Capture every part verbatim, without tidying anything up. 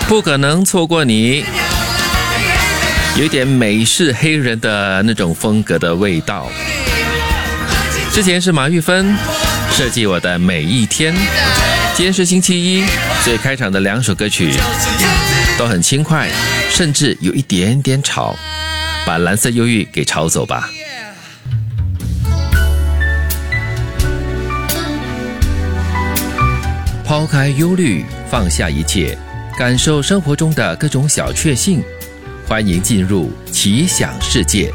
不可能错过你，有一点美式黑人的那种风格的味道。之前是马玉芬设计我的每一天，今天是星期一，所以开场的两首歌曲都很轻快，甚至有一点点吵，把蓝色忧郁给吵走吧。抛开忧虑，放下一切，感受生活中的各种小确幸，欢迎进入奇想世界。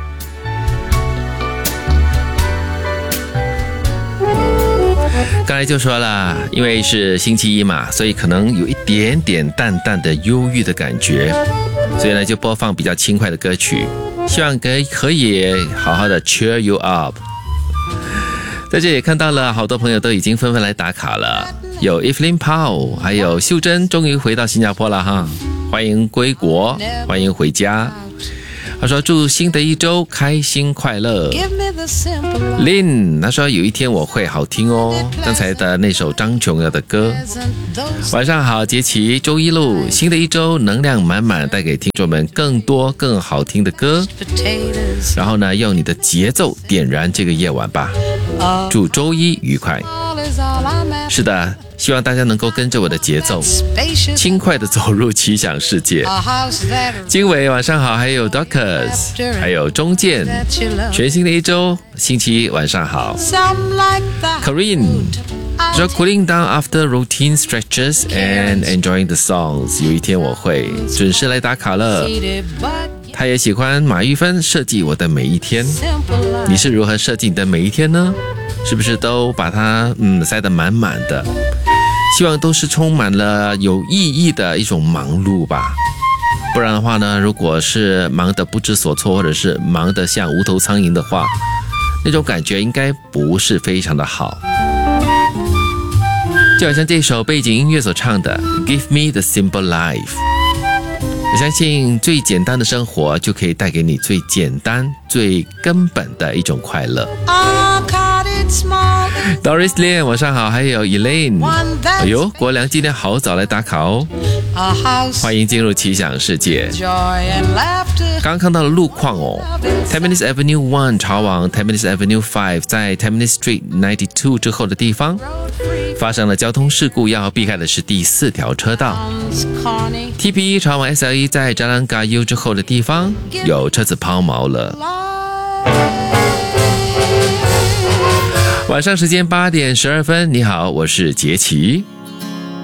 刚才就说了，因为是星期一嘛，所以可能有一点点淡淡的忧郁的感觉，所以呢就播放比较轻快的歌曲，希望可以可以好好的 cheer you up。 在这里看到了好多朋友都已经纷纷来打卡了，有 Evelyn Powell 还有秀珍终于回到新加坡了哈，欢迎归国，欢迎回家。他说祝新的一周开心快乐。 Lin 他说有一天我会好听哦，刚才的那首张琼瑶的歌。晚上好杰奇，周一路新的一周能量满满，带给听众们更多更好听的歌，然后呢用你的节奏点燃这个夜晚吧，祝周一愉快。是的，希望大家能够跟着我的节奏轻快地走入奇想世界。经纬晚上好，还有 Doctors 还有中健，全新的一周星期一晚上好。 Corinne 说 Cooling down after routine stretches and enjoying the songs， 有一天我会准时来打卡了。他也喜欢马玉芬设计我的每一天，你是如何设计你的每一天呢？是不是都把它嗯塞得满满的？希望都是充满了有意义的一种忙碌吧，不然的话呢，如果是忙得不知所措，或者是忙得像无头苍蝇的话，那种感觉应该不是非常的好。就好像这首背景音乐所唱的 Give me the simple life， 我相信最简单的生活就可以带给你最简单最根本的一种快乐。Doris Lian 晚上好，还有 Elaine， 哎呦国良今天好早来打卡哦，欢迎进入奇想世界。刚刚看到了路况哦， Tampines Avenue 一朝往 Tampines Avenue 五， 在 Tampines Street 九十二之后的地方发生了交通事故，要避开的是第四条车道。 T P 一朝往 S L 一， 在 Jalan Kayu 之后的地方有车子抛锚了。晚上时间八点十二分，你好，我是杰奇。